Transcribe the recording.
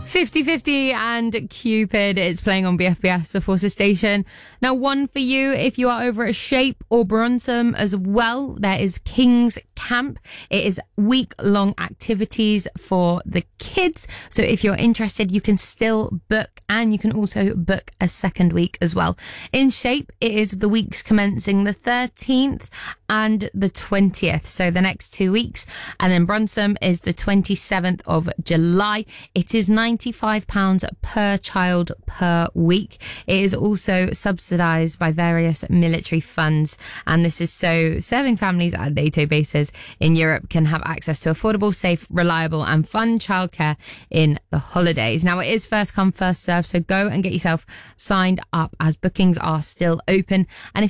50/50 and Cupid. It's playing on BFBS, the Forces station. Now, one for you if you are over at Shape or Bronsum as well. There is King's Camp. It is week-long activities for the kids. So if you're interested, you can still book, and you can also book a second week as well. In Shape, it is the weeks commencing the 13th and the 20th. So the next 2 weeks. And then Bronsum is the 27th of July. It is £95 per child per week. It is also subsidised by various military funds. And this is so serving families at NATO bases in Europe can have access to affordable, safe, reliable and fun childcare in the holidays. Now, it is first come, first serve. So go and get yourself signed up as bookings are still open. And if